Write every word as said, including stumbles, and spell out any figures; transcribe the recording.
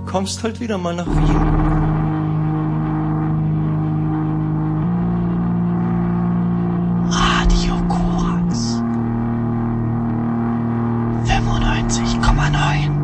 kommst halt wieder mal nach Wien. Radio Korax fünfundneunzig Komma neun